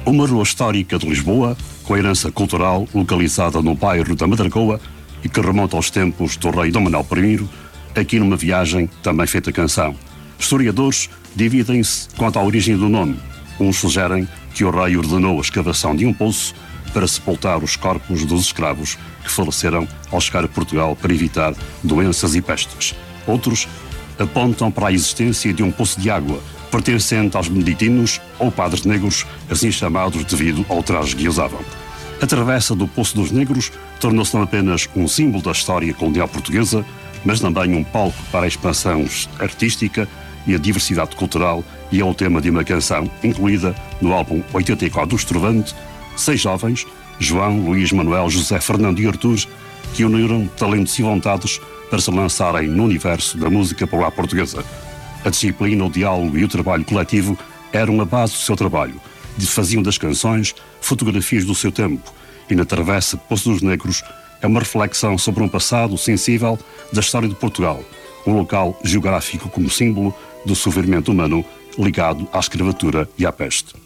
Uma rua histórica de Lisboa, com a herança cultural localizada no bairro da Madragoa e que remonta aos tempos do rei Dom Manuel I, aqui numa viagem também feita canção. Historiadores dividem-se quanto à origem do nome. Uns sugerem que o rei ordenou a escavação de um poço para sepultar os corpos dos escravos que faleceram ao chegar a Portugal para evitar doenças e pestes. Outros apontam para a existência de um poço de água pertencente aos beneditinos ou padres negros, assim chamados devido ao traje que usavam. A travessa do Poço dos Negros tornou-se não apenas um símbolo da história colonial portuguesa, mas também um palco para a expansão artística e a diversidade cultural, e é o tema de uma canção incluída no álbum 84 do Estrovante, 6 jovens, João, Luís, Manuel, José, Fernando e Artur, que uniram talentos e vontades para se lançarem no universo da música popular portuguesa. A disciplina, o diálogo e o trabalho coletivo eram a base do seu trabalho. Faziam das canções fotografias do seu tempo, e na travessa Poço dos Negros é uma reflexão sobre um passado sensível da história de Portugal, um local geográfico como símbolo do sofrimento humano ligado à escravatura e à peste.